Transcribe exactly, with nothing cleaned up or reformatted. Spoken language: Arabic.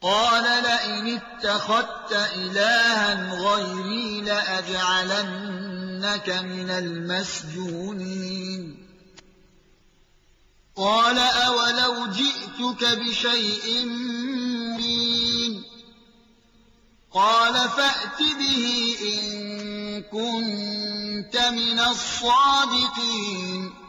قال لئن اتخذت إلها غيري لأجعلنك من المسجونين قال أولو جئتك بشيء مبين قال فأت به إن كنت من الصادقين